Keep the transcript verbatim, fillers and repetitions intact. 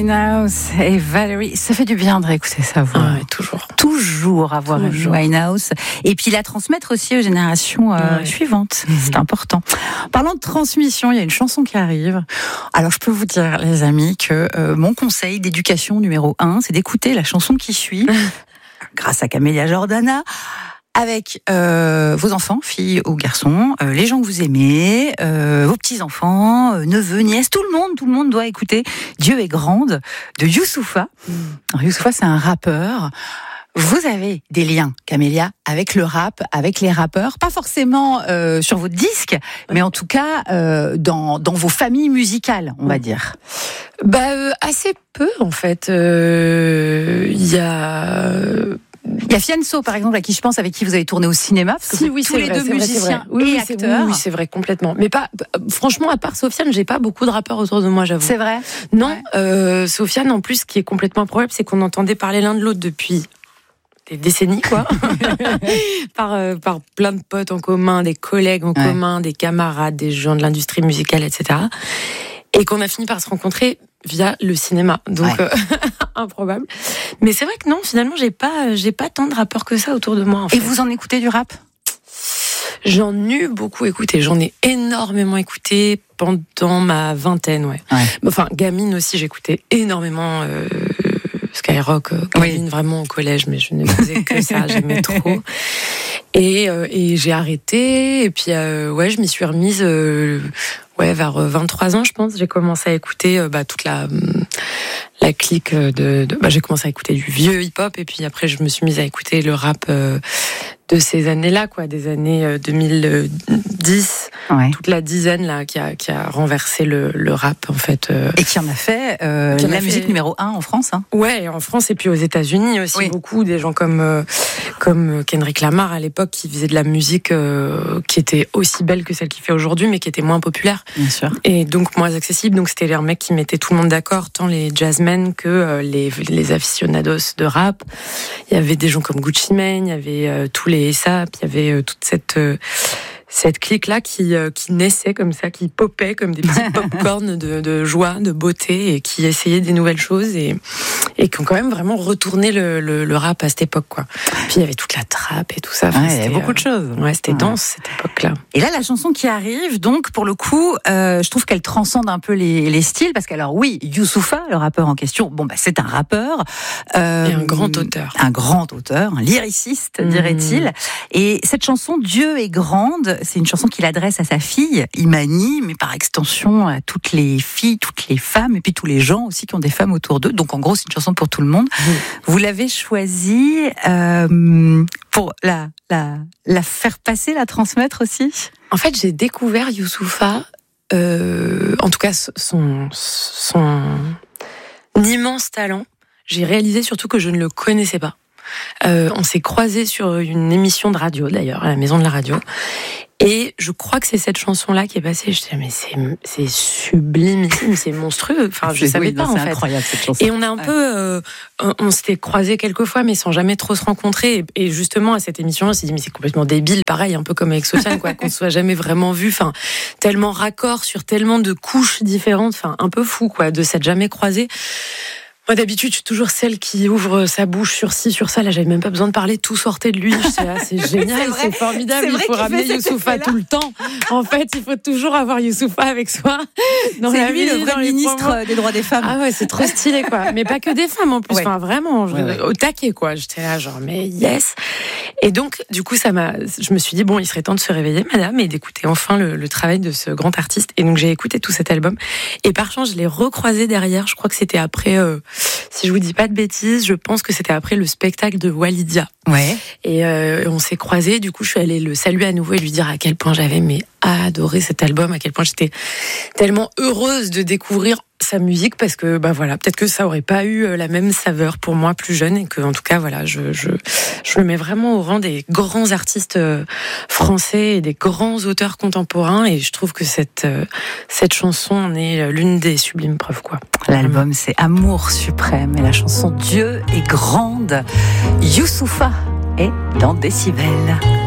Winehouse et Valérie, ça fait du bien de réécouter sa voix. Ah ouais, toujours. Toujours avoir toujours. Amy Winehouse. Et puis la transmettre aussi aux générations euh, ouais. suivantes. Mmh. C'est important. Parlant de transmission, il y a une chanson qui arrive. Alors je peux vous dire, les amis, que euh, mon conseil d'éducation numéro un, c'est d'écouter la chanson qui suit, grâce à Camélia Jordana, avec euh, vos enfants, filles ou garçons, euh, les gens que vous aimez, euh, vos petits-enfants, euh, neveux, nièces, tout le monde, tout le monde doit écouter Dieu est grande de Youssoupha. Mm. Alors Youssoupha, c'est un rappeur. Vous avez des liens, Camélia, avec le rap, avec les rappeurs, pas forcément euh, sur votre disque, mais en tout cas euh, dans dans vos familles musicales, on va dire. Bah euh, assez peu en fait. Il euh, y a Il y a Fianso, par exemple, à qui je pense, avec qui vous avez tourné au cinéma, parce que si, oui, tous les vrai, deux musiciens vrai, oui, et acteurs. Oui, oui, c'est vrai, complètement. Mais pas, franchement, à part Sofiane, j'ai pas beaucoup de rappeurs autour de moi, j'avoue. C'est vrai. Non, ouais. euh, Sofiane, en plus, ce qui est complètement improbable, c'est qu'on entendait parler l'un de l'autre depuis des décennies, quoi. par, euh, par plein de potes en commun, des collègues en ouais. commun, des camarades, des gens de l'industrie musicale, et cetera. Et qu'on a fini par se rencontrer via le cinéma. Donc, ouais. euh, improbable. Mais c'est vrai que non, finalement, j'ai pas, j'ai pas tant de rappeurs que ça autour de moi, en fait. Et vous en écoutez du rap ? J'en ai beaucoup écouté. J'en ai énormément écouté pendant ma vingtaine, ouais. ouais. Enfin, gamine aussi, j'écoutais énormément euh, Skyrock, euh, gamine, oui. vraiment au collège, mais je ne faisais que ça, j'aimais trop. Et, euh, et j'ai arrêté, et puis, euh, ouais, je m'y suis remise... Euh, Ouais, vers vingt-trois ans, je pense, j'ai commencé à écouter euh, bah, toute la la clique de, de bah, j'ai commencé à écouter du vieux hip-hop, et puis après je me suis mise à écouter le rap euh, de ces années-là, quoi, des années euh, deux mille dix, ouais. toute la dizaine là qui a qui a renversé le le rap en fait. Euh, et qui en a fait euh, qui en la a musique fait... numéro un en France. Hein. Ouais, en France et puis aux États-Unis aussi oui. beaucoup, des gens comme euh, comme Kendrick Lamar à l'époque qui faisait de la musique euh, qui était aussi belle que celle qu'il fait aujourd'hui, mais qui était moins populaire. Bien sûr. Et donc moins accessible. Donc c'était un mec qui mettait tout le monde d'accord, tant les jazzmen que euh, les, les aficionados de rap. Il y avait des gens comme Gucci Mane, il y avait euh, tous les A$ap, il y avait euh, toute cette euh, cette clique-là qui, euh, qui naissait comme ça, qui popait comme des petits pop-corns de, de joie, de beauté, et qui essayaient des nouvelles choses, et, et qui ont quand même vraiment retourné le, le, le rap à cette époque, quoi. Puis il y avait toute la trappe et tout ça. Enfin, ouais, il y avait beaucoup euh, de choses. Ouais, c'était ouais. dense, cette époque-là. Et là, la chanson qui arrive, donc, pour le coup, euh, je trouve qu'elle transcende un peu les, les styles, parce qu'alors, oui, Youssoupha, le rappeur en question, bon, bah, c'est un rappeur. Euh, et un grand auteur. Un grand auteur, un lyriciste, mmh. dirait-il. Et cette chanson, Dieu est grande, c'est une chanson qu'il adresse à sa fille, Imani, mais par extension à toutes les filles, toutes les femmes, et puis tous les gens aussi qui ont des femmes autour d'eux. Donc en gros, c'est une chanson pour tout le monde. Mmh. Vous l'avez choisie euh, pour la, la, la faire passer, la transmettre aussi ? En fait, j'ai découvert Youssoupha, euh, en tout cas son, son immense talent. J'ai réalisé surtout que je ne le connaissais pas. Euh, on s'est croisés sur une émission de radio, d'ailleurs, à la Maison de la Radio. Et je crois que c'est cette chanson-là qui est passée. Je disais, mais c'est, c'est sublime, c'est monstrueux. Enfin, je c'est, savais oui, pas, non, en c'est fait. C'est incroyable, cette chanson. Et on a un ouais. peu, euh, on s'était croisés quelques fois, mais sans jamais trop se rencontrer. Et justement, à cette émission, on s'est dit, mais c'est complètement débile. Pareil, un peu comme avec Sofiane, quoi, qu'on se soit jamais vraiment vu. Enfin, tellement raccord sur tellement de couches différentes. Enfin, un peu fou, quoi, de s'être jamais croisés. Moi, d'habitude, je suis toujours celle qui ouvre sa bouche sur ci, sur ça. Là, j'avais même pas besoin de parler, tout sortait de lui. Je sais, ah, c'est génial, c'est, c'est formidable. C'est il faut ramener Youssoupha tout le temps. En fait, il faut toujours avoir Youssoupha avec soi. Dans c'est la lui, vie, le vrai ministre des droits des femmes. Ah ouais, c'est trop stylé, quoi. Mais pas que des femmes, en plus. Ouais. Enfin, vraiment, ouais, ouais. au taquet, quoi. J'étais là, genre, mais yes. Et donc, du coup, ça m'a, je me suis dit, bon, il serait temps de se réveiller, madame, et d'écouter enfin le, le travail de ce grand artiste. Et donc, j'ai écouté tout cet album. Et par chance, je l'ai recroisé derrière. Je crois que c'était après, euh, si je vous dis pas de bêtises, je pense que c'était après le spectacle de Walidia. Ouais. Et euh, on s'est croisés. Du coup, je suis allée le saluer à nouveau et lui dire à quel point j'avais mais adoré cet album, à quel point j'étais tellement heureuse de découvrir sa musique, parce que bah voilà, peut-être que ça aurait pas eu la même saveur pour moi plus jeune, et que en tout cas voilà, je je je le mets vraiment au rang des grands artistes français et des grands auteurs contemporains, et je trouve que cette cette chanson en est l'une des sublimes preuves, quoi. L'album c'est Amour suprême et la chanson Dieu est grande. Youssoupha est dans Décibel.